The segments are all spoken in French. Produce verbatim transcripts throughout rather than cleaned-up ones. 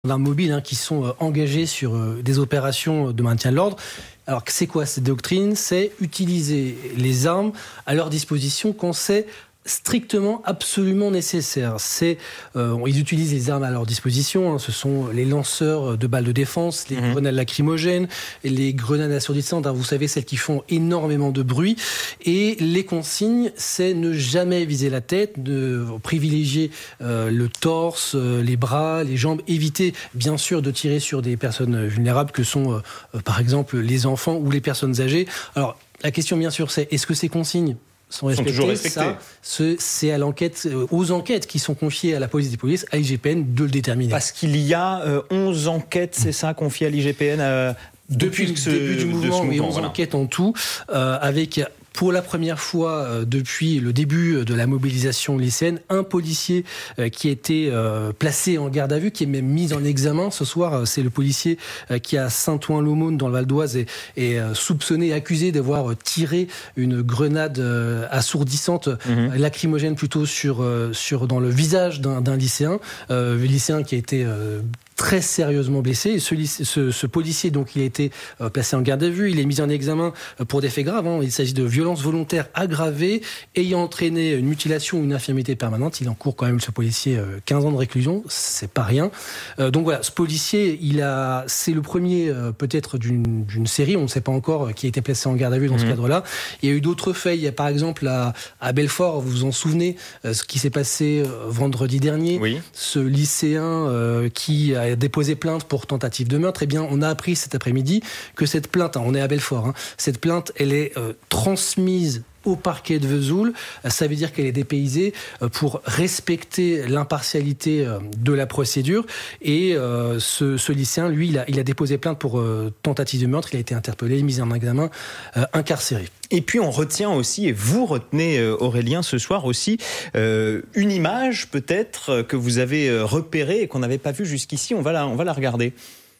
gendarmes mobiles hein, qui sont euh, engagés sur euh, des opérations de maintien de l'ordre. Alors, c'est quoi cette doctrine ? C'est utiliser les armes à leur disposition quand c'est strictement, absolument nécessaire. C'est, euh, ils utilisent les armes à leur disposition. Hein, ce sont les lanceurs de balles de défense, les mmh. grenades lacrymogènes, les grenades assourdissantes. Hein, vous savez, celles qui font énormément de bruit. Et les consignes, c'est ne jamais viser la tête, de privilégier euh, le torse, euh, les bras, les jambes. Éviter, bien sûr, de tirer sur des personnes vulnérables que sont, euh, par exemple, les enfants ou les personnes âgées. Alors, la question, bien sûr, c'est est-ce que ces consignes sont respectés, toujours respectés. Ça, ce, c'est à l'enquête, aux enquêtes qui sont confiées à la police des polices, à l'I G P N, de le déterminer. Parce qu'il y a euh, onze enquêtes, c'est ça, confiées à l'I G P N euh, depuis, depuis le début du mouvement, mouvement et onze voilà. enquêtes en tout, euh, avec... Pour la première fois euh, depuis le début de la mobilisation lycéenne, un policier euh, qui a été euh, placé en garde à vue, qui est même mis en examen. Ce soir, euh, c'est le policier euh, qui à Saint-Ouen-l'Aumône, dans le Val d'Oise, est, est euh, soupçonné, accusé d'avoir tiré une grenade euh, assourdissante, mm-hmm. lacrymogène plutôt, sur, euh, sur, dans le visage d'un, d'un lycéen. Euh, le lycéen qui a été... Euh, très sérieusement blessé. Ce, ce, ce policier, donc, il a été euh, placé en garde à vue. Il est mis en examen euh, pour des faits graves. Hein. Il s'agit de violences volontaires aggravées ayant entraîné une mutilation ou une infirmité permanente. Il encourt quand même, ce policier, euh, quinze ans de réclusion. C'est pas rien. Euh, donc voilà, ce policier, il a, c'est le premier euh, peut-être d'une, d'une série, on ne sait pas encore, euh, qui a été placé en garde à vue dans mmh. ce cadre-là. Il y a eu d'autres faits. Il y a par exemple à, à Belfort, vous vous en souvenez, euh, ce qui s'est passé euh, vendredi dernier. Oui. Ce lycéen euh, qui a déposé plainte pour tentative de meurtre. Eh bien, on a appris cet après-midi que cette plainte, hein, on est à Belfort, hein, cette plainte, elle est euh, transmise au parquet de Vesoul. Ça veut dire qu'elle est dépaysée pour respecter l'impartialité de la procédure. Et euh, ce, ce lycéen, lui, il a, il a déposé plainte pour euh, tentative de meurtre. Il a été interpellé, mis en examen, euh, incarcéré. Et puis on retient aussi, et vous retenez euh, Aurélien ce soir aussi, euh, une image peut-être que vous avez repérée et qu'on n'avait pas vue jusqu'ici. On va la, on va la regarder.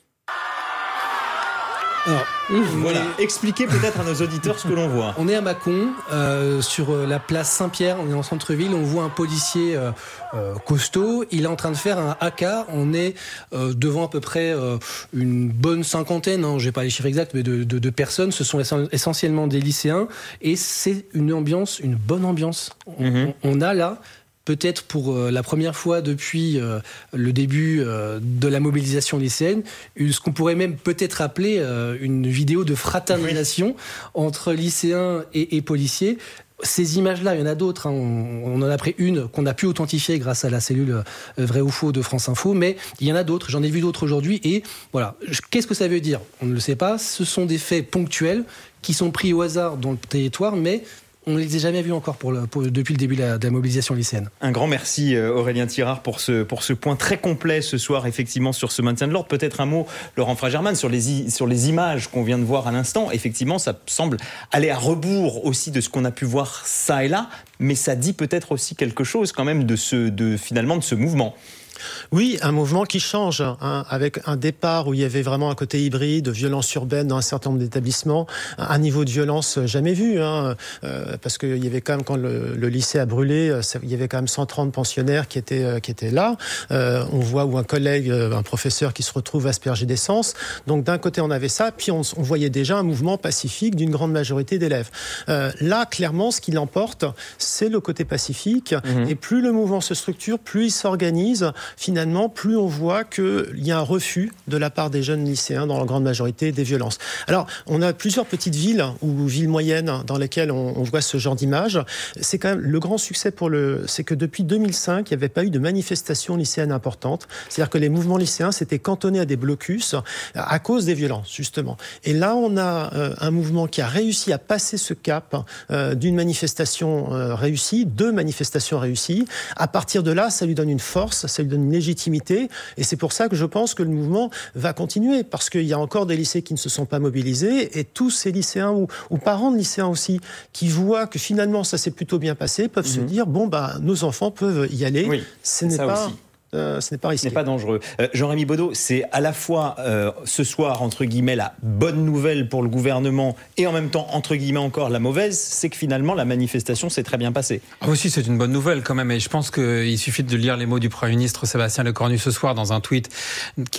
Alors, voilà, est... expliquez peut-être à nos auditeurs ce que l'on voit. On est à Mâcon, euh, sur la place Saint-Pierre, on est en centre-ville, on voit un policier euh, euh, costaud, il est en train de faire un A K, on est euh, devant à peu près euh, une bonne cinquantaine, hein, je n'ai pas les chiffres exacts, mais de, de, de personnes, ce sont essentiellement des lycéens, et c'est une ambiance, une bonne ambiance. On, mm-hmm. on, on a là... peut-être pour euh, la première fois depuis euh, le début euh, de la mobilisation lycéenne, ce qu'on pourrait même peut-être appeler euh, une vidéo de fraternisation oui. entre lycéens et, et policiers. Ces images-là, il y en a d'autres. Hein. On, on en a pris une qu'on a pu authentifier grâce à la cellule euh, Vrai ou Faux de France Info, mais il y en a d'autres. J'en ai vu d'autres aujourd'hui. Et voilà, qu'est-ce que ça veut dire ? On ne le sait pas. Ce sont des faits ponctuels qui sont pris au hasard dans le territoire, mais on ne les a jamais vus encore pour le, pour, depuis le début de la, de la mobilisation lycéenne. Un grand merci Aurélien Tirard pour ce, pour ce point très complet ce soir, effectivement, sur ce maintien de l'ordre. Peut-être un mot, Laurent Fragerman, sur les, sur les images qu'on vient de voir à l'instant. Effectivement, ça semble aller à rebours aussi de ce qu'on a pu voir ça et là, mais ça dit peut-être aussi quelque chose quand même de ce, de, finalement de ce mouvement. Oui, un mouvement qui change, hein, avec un départ où il y avait vraiment un côté hybride, violence urbaine dans un certain nombre d'établissements, un niveau de violence jamais vu, hein, euh, parce qu'il y avait quand même, quand le, le lycée a brûlé, il y avait quand même cent trente pensionnaires qui étaient, euh, qui étaient là. Euh, on voit où un collègue, un professeur qui se retrouve aspergé d'essence. Donc d'un côté on avait ça, puis on, on voyait déjà un mouvement pacifique d'une grande majorité d'élèves. Euh, là, clairement, ce qui l'emporte, c'est le côté pacifique, mmh. et plus le mouvement se structure, plus il s'organise. Finalement, plus on voit qu'il y a un refus de la part des jeunes lycéens, dans la grande majorité, des violences. Alors, on a plusieurs petites villes ou villes moyennes dans lesquelles on, on voit ce genre d'image. C'est quand même le grand succès pour le... C'est que depuis deux mille cinq, il n'y avait pas eu de manifestations lycéennes importantes. C'est-à-dire que les mouvements lycéens s'étaient cantonnés à des blocus à cause des violences, justement. Et là, on a euh, un mouvement qui a réussi à passer ce cap euh, d'une manifestation euh, réussie, deux manifestations réussies. À partir de là, ça lui donne une force, ça lui donne une légitimité, et c'est pour ça que je pense que le mouvement va continuer, parce qu'il y a encore des lycées qui ne se sont pas mobilisés, et tous ces lycéens ou, ou parents de lycéens aussi qui voient que finalement ça s'est plutôt bien passé peuvent mmh. se dire bon bah nos enfants peuvent y aller. Oui, ce n'est ça pas aussi. euh, ce n'est pas risqué. Ce n'est pas dangereux. Euh, Jean-Rémy Baudot, c'est à la fois euh, ce soir, entre guillemets, la bonne nouvelle pour le gouvernement et en même temps, entre guillemets, encore la mauvaise, c'est que finalement, la manifestation s'est très bien passée. Ah aussi, c'est une bonne nouvelle quand même. Et je pense qu'il suffit de lire les mots du Premier ministre Sébastien Lecornu ce soir dans un tweet qui